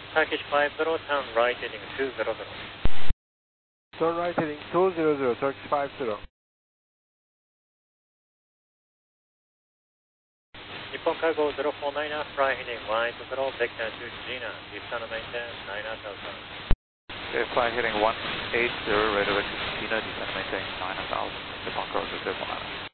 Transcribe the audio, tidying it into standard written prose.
Turkish 50, turn right heading 200. Turn right heading 200, Turkish 50. 日本cargo 049, fly heading 180, vector to Gina, Gibson maintain 9000. Okay, fly heading 180, radar vector to Gina, descend maintain 9000, Japan Cross 049.